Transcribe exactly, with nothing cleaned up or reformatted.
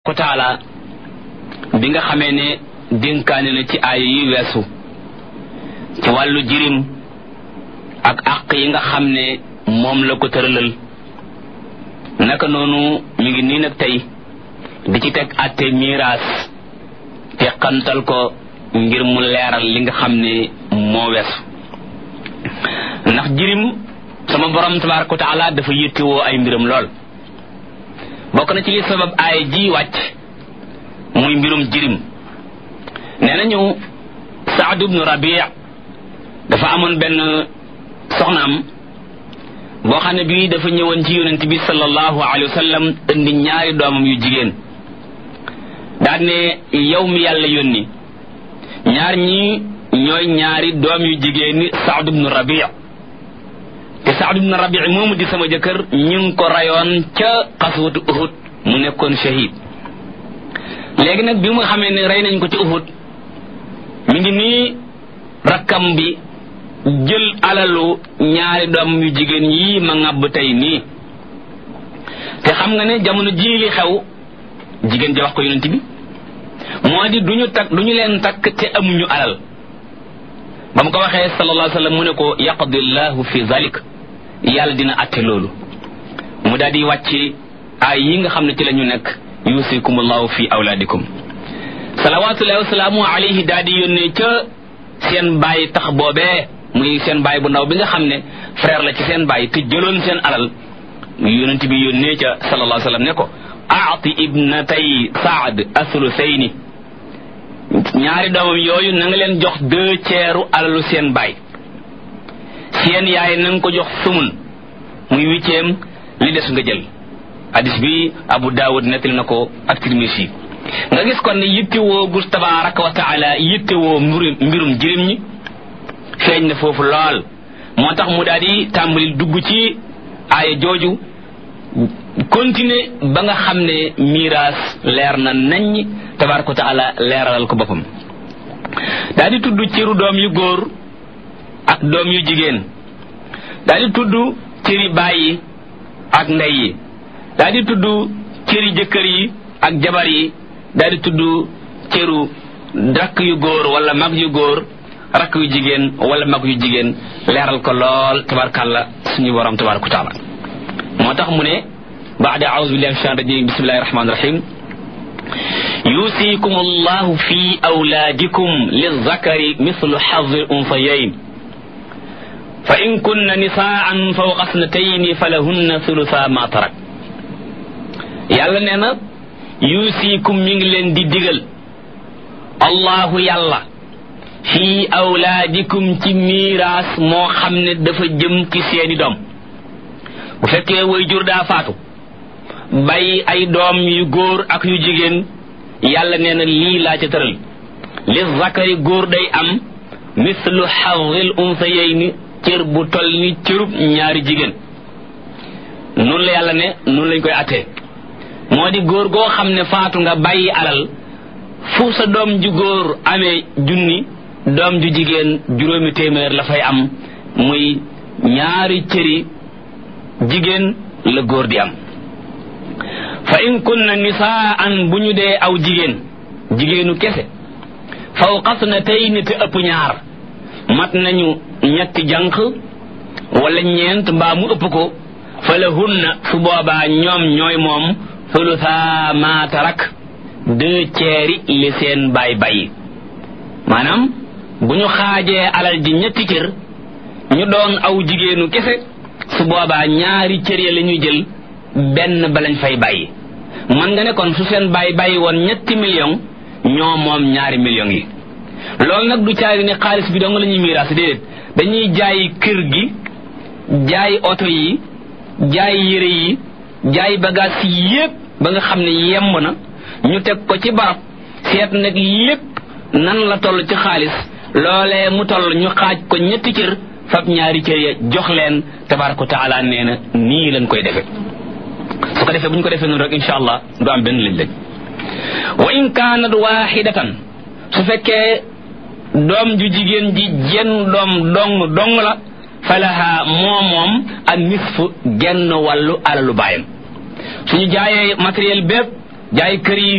wa taala bi nga xamee ne dénkaane na ci aaya yi weesu ci wàllu jirim ak àq yi nga xam ne moom la ko tëralal naka noonu mi ngi nii nag tey di ci teg àtte miraas te xantal ko ngir mu leeral li nga xam ne moo weesu ndax jirim sama borom tabaaraka wa taala dafa yittewoo ay mbiram lool bokk na ci li sabab aaya ji wàcc muy mbirum jirim nee nañu Saad ibnu Rabi' dafa amoon benn soxnaam boo xam ne bii dafa ñëwoon ci yonent bi sallallahu alayhi wa sallam indi ñaari doomam yu jigéen daal ne yow mi yàlla yónni ñaar ñi ñooy ñaari doom yu jigéen ni Saad ibnu Rabi' te Saad ibnu Rabi' moomu di sama jëkkër ñu ngi ko rayoon ca xaswatu Uhud mu nekkoon shahid léegi nag bi mu xamee ne rey nañ ko ci Uhud mi ngi nii rakkam bi jël alalu ñaari doom yu jigéen yii ma ŋàbb tey nii te xam nga ne jamono jii li xew jigéen ja wax ko yonent bi moo di duñu takk duñu leen takk te amuñu alal ba mu ko waxee sallallahu alayhi wa sallam mu ne ko yaqdillahu fi zalik yàlla dina atte loolu mu daal di wàcc ay yi nga xam ne ci la ñu nekk yusikumullahu fi awlaadikum salawatullahi wasalaamu alayhi daal di yónnee ca seen baay tax boobee muy seen baay bu ndaw bi nga xam ne frère la ci seen baay te jëloon seen alal yonent bi yónnee ca sallallahu alayhi wa sallam ne ko aati ibnatay saad athuluthayni ñaari doomam yooyu na nga leen jox deux tiers alalu seen baay seen yaay na nga ko jox sumun muy huitième li des nga jël hadis bi Abu Dawud nettali na ko ak Tirmisi nga gis kon ne yittewoo gu tabaraka wa taala yittewoo mbirum jirim ñi feeñ na foofu lool moo tax mu daal di tàmbali dugg ci aaya jooju continuer ba nga xam ne miraas leer na naññ tabaraka wa taala leeralal ko boppam daal di tudd cëru doom yu góor ak doom yu jigéen daal di tudd cëri baay yi ak ndey yi daal di tudd cëri jëkkër yi ak jabar yi daal di tudd cëru rakk yu góor wala mag yu góor rakk yu jigéen wala mag yu jigéen leeral ko lool tabarkàlla suñu borom tabaraka wa taala moo tax mu ne baada a'uuzu billahi minash shaytaanir rajiim bismillahir rahmaanir rahiim yusikum allahu fi awlaadikum lizzakari mislu hazzil unsayayn fa in kunna nisaa'an fawqa ithnatayni falahunna thulutha ma tarak yàlla nee na yusikum mi ngi leen di digal allahu yàlla fi awlaadikum ci miiraas moo xam ne dafa jëm ci seeni doom bu fekkee way jur daa faatu bàyyi ay doom yu góor ak yu jigéen yàlla nee na lii laa ca tëral li zakari góor day am mislu hazzil unsayayni cër bu toll ni cërub ñaari jigéen noonu la yàlla ne noonu lañ koy attee moo di góor goo xam ne faatu nga bàyyi alal fu sa doom ju góor amee junni doom ju jigéen juróomi téeméer la fay am muy ñaari cëri jigéen la góor di am fa in kunna nisaan bu ñu dee aw jigéen jigéenu kese fawqa ithnatayni te ëpp ñaar mat nañu ñetti jànq wala ñeent mbaa mu ëpp ko fa lahunna su boobaa ñoom ñooy moom thulutha ma tarak deux tiers li seen baay bàyyi maanaam bu ñu xaajee alal ji ñetti cër ñu doon aw jigéenu kese su boobaa ñaari cër ya la ñuy jël benn ba lañ fay bàyyi man nga ne kon su seen bàyyi bàyyi woon ñetti million ñoo moom ñaari millions yi loolu nag du caagi ne xaalis bi dong la ñuy miiraas déedéet dañuy jaay kër gi jaay oto yi jaay yére yi jaay bagage yi yépp ba nga xam ne yemb na ñu teg ko ci barab seet nag lépp nan la toll ci xaalis loolee mu toll ñu xaaj ko ñetti cër fab ñaari cër ya jox leen tabaraka taala nee na nii lañ koy defe su ko defee bu ñu ko defee noonu rek insha allah du am benn lañ lañ wa in kaanat waahidatan su fekkee doom ju jigéen ji jenn doom dong dong la falaha moo moom ak nisfu genn wàllu alalu baayam suñu jaayee matériel bépp jaay kër yi